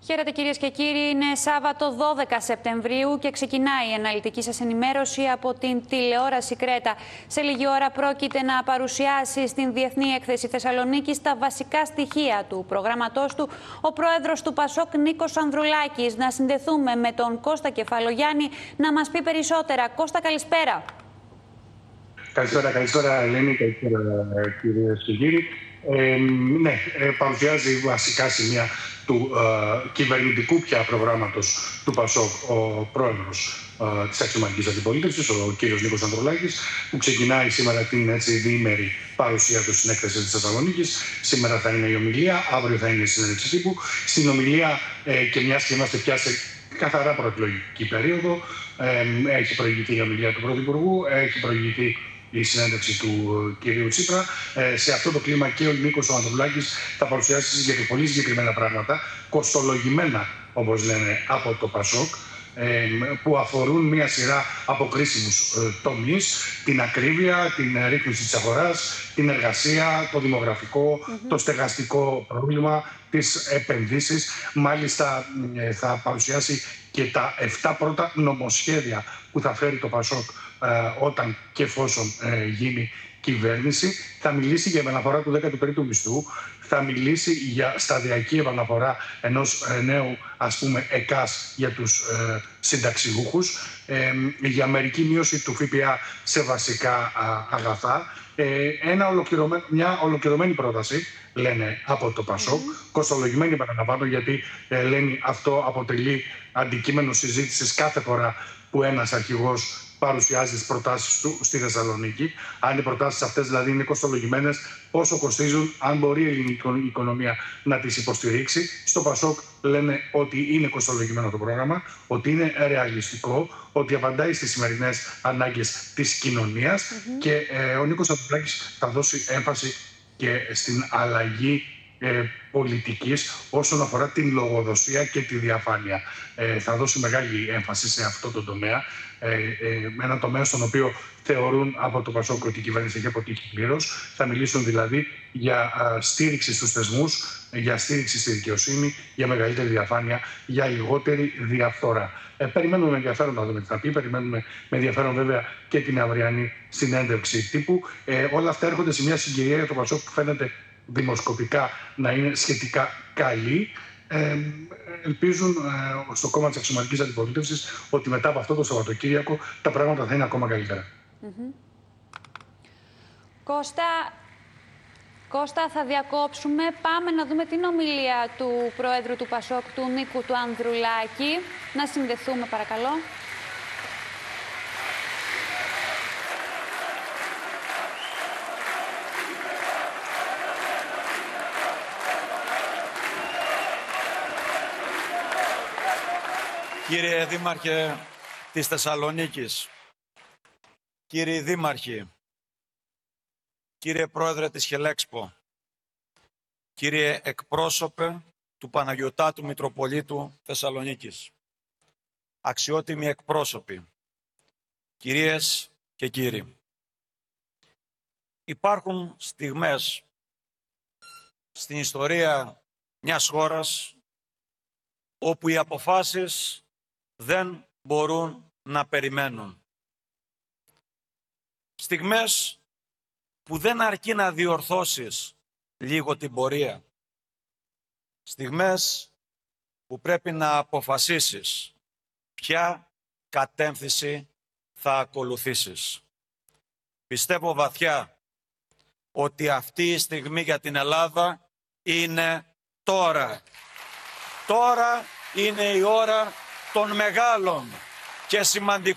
Χαίρετε κυρίες και κύριοι, είναι Σάββατο 12 Σεπτεμβρίου και ξεκινάει η αναλυτική σας ενημέρωση από την τηλεόραση Κρέτα. Σε λίγη ώρα πρόκειται να παρουσιάσει στην Διεθνή Έκθεση Θεσσαλονίκης τα βασικά στοιχεία του προγράμματός του ο πρόεδρος του Πασόκ Νίκος Ανδρουλάκης. Να συνδεθούμε με τον Κώστα Κεφαλογιάννη να μας πει περισσότερα. Κώστα, καλησπέρα. Καλησπέρα Ελένη, καλησπέρα κυρίες και κύριοι. Παρουσιάζει βασικά σημεία του κυβερνητικού πια προγράμματος του ΠΑΣΟΚ ο πρόεδρος της αξιωματικής αντιπολίτευσης, ο κύριος Νίκος Ανδρουλάκης, που ξεκινάει σήμερα την διήμερη παρουσία του στην έκθεση της Θεσσαλονίκης. Σήμερα θα είναι η ομιλία, αύριο θα είναι η συνέντευξη τύπου. Στην ομιλία, και μιας και είμαστε πια σε καθαρά προεκλογική περίοδο, έχει προηγηθεί η ομιλία του Πρωθυπουργού, έχει προηγηθεί η συνέντευξη του κυρίου Τσίπρα. Σε αυτό το κλίμα και ο Νίκος Ανδρουλάκης θα παρουσιάσει πολύ συγκεκριμένα πράγματα, κοστολογημένα όπως λένε από το ΠΑΣΟΚ, που αφορούν μια σειρά από κρίσιμους τομείς: την ακρίβεια, την ρύθμιση της αγοράς, την εργασία, το δημογραφικό, το στεγαστικό πρόβλημα, τις επενδύσεις. Μάλιστα θα παρουσιάσει και τα 7 πρώτα νομοσχέδια που θα φέρει το ΠΑΣΟΚ όταν και εφόσον γίνει κυβέρνηση. Θα μιλήσει για επαναφορά του 13ου μισθού, θα μιλήσει για σταδιακή επαναφορά ενός νέου ΕΚΑΣ για τους συνταξιούχους, για μερική μείωση του ΦΠΑ σε βασικά αγαθά. Μια ολοκληρωμένη πρόταση, λένε από το ΠΑΣΟΚ, κοστολογημένη επαναλαμβάνω, γιατί λένε αυτό αποτελεί αντικείμενο συζήτησης κάθε φορά που ένας αρχηγός παρουσιάζει τις προτάσεις του στη Θεσσαλονίκη. Αν οι προτάσεις αυτές δηλαδή είναι κοστολογημένες, πόσο κοστίζουν, αν μπορεί η ελληνική οικονομία να τις υποστηρίξει. Στο ΠΑΣΟΚ λένε ότι είναι κοστολογημένο το πρόγραμμα, ότι είναι ρεαλιστικό, ότι απαντάει στις σημερινές ανάγκες της κοινωνίας και ο Νίκος Ανδρουλάκης θα δώσει έμφαση και στην αλλαγή πολιτικής όσον αφορά την λογοδοσία και τη διαφάνεια. Θα δώσει μεγάλη έμφαση σε αυτό το τομέα, με ένα τομέα στον οποίο θεωρούν από το ΠΑΣΟΚ ότι η κυβέρνηση έχει αποτύχει πλήρως. Θα μιλήσουν δηλαδή για στήριξη στους θεσμούς, για στήριξη στη δικαιοσύνη, για μεγαλύτερη διαφάνεια, για λιγότερη διαφθορά. Περιμένουμε με ενδιαφέρον να δούμε τι θα πει. Περιμένουμε με ενδιαφέρον βέβαια και την αυριανή συνέντευξη τύπου. Όλα αυτά έρχονται σε μια συγκυρία για το ΠΑΣΟΚ που φαίνεται δημοσκοπικά να είναι σχετικά καλή. Ελπίζουν στο κόμμα της αξιωματικής αντιπολίτευσης ότι μετά από αυτό το Σαββατοκύριακο τα πράγματα θα είναι ακόμα καλύτερα. Κώστα, θα διακόψουμε. Πάμε να δούμε την ομιλία του Προέδρου του ΠΑΣΟΚ, του Νίκου του Ανδρουλάκη. Να συνδεθούμε παρακαλώ. Κύριε Δήμαρχε της Θεσσαλονίκης, κύριοι Δήμαρχοι, κύριε Πρόεδρε της Χελέξπο, κύριε εκπρόσωπε του Παναγιωτάτου Μητροπολίτου Θεσσαλονίκης, αξιότιμοι εκπρόσωποι, κυρίες και κύριοι, υπάρχουν στιγμές στην ιστορία μιας χώρας όπου οι αποφάσεις δεν μπορούν να περιμένουν. Στιγμές που δεν αρκεί να διορθώσεις λίγο την πορεία. Στιγμές που πρέπει να αποφασίσεις ποια κατεύθυνση θα ακολουθήσεις. Πιστεύω βαθιά ότι αυτή η στιγμή για την Ελλάδα είναι τώρα. Τώρα είναι η ώρα των μεγάλων και σημαντικών